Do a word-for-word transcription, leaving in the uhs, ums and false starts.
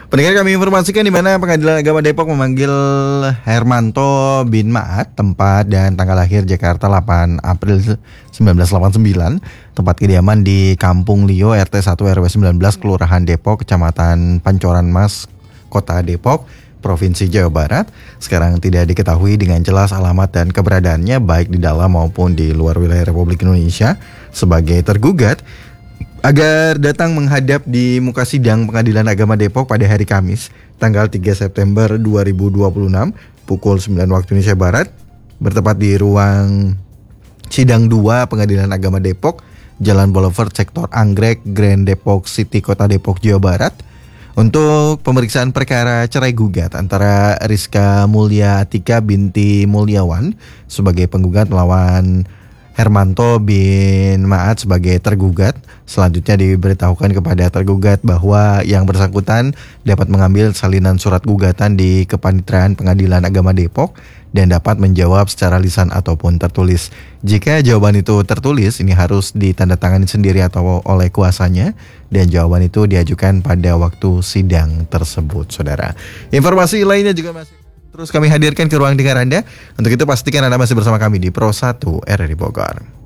Pendengar, kami informasikan di mana Pengadilan Agama Depok memanggil Hermanto bin Maat, tempat dan tanggal lahir Jakarta delapan April sembilan belas delapan puluh sembilan, tempat kediaman di Kampung Lio R T satu R W sembilan belas Kelurahan Depok, Kecamatan Pancoran Mas, Kota Depok, Provinsi Jawa Barat. Sekarang tidak diketahui dengan jelas alamat dan keberadaannya baik di dalam maupun di luar wilayah Republik Indonesia. Sebagai tergugat, agar datang menghadap di muka sidang Pengadilan Agama Depok pada hari Kamis, tanggal tiga September dua ribu dua puluh enam, pukul sembilan waktu Indonesia Barat, bertepat di ruang sidang dua Pengadilan Agama Depok, Jalan Boulevard, Sektor Anggrek, Grand Depok City, Kota Depok, Jawa Barat, untuk pemeriksaan perkara cerai gugat antara Rizka Mulia Atika binti Mulyawan sebagai penggugat melawan Hermanto bin Maat sebagai tergugat. Selanjutnya diberitahukan kepada tergugat bahwa yang bersangkutan dapat mengambil salinan surat gugatan di Kepanitraan Pengadilan Agama Depok dan dapat menjawab secara lisan ataupun tertulis. Jika jawaban itu tertulis, ini harus ditandatangani sendiri atau oleh kuasanya, dan jawaban itu diajukan pada waktu sidang tersebut, saudara. Informasi lainnya juga masih terus kami hadirkan ke ruang dengar Anda. Untuk itu pastikan Anda masih bersama kami di Pro satu R R I Bogor.